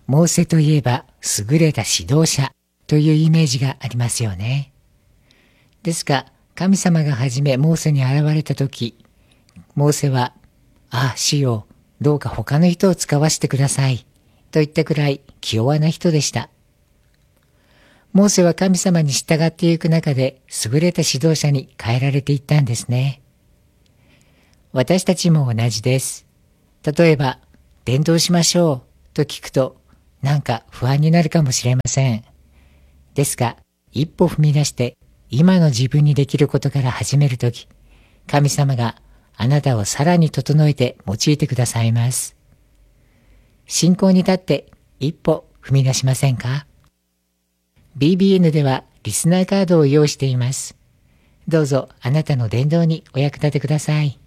モーセといえば優れた指導者というイメージがありますよね。ですが、神様がはじめモーセに現れたとき、モーセは、主よ、どうか他の人を使わせてください、と言ったくらい気弱な人でした。モーセは神様に従っていく中で優れた指導者に変えられていったんですね。私たちも同じです。例えば、伝道しましょうと聞くと、なんか不安になるかもしれません。ですが、一歩踏み出して今の自分にできることから始めるとき、神様があなたをさらに整えて用いてくださいます。信仰に立って一歩踏み出しませんか？ BBN ではリスナーカードを用意しています。どうぞあなたの伝道にお役立てください。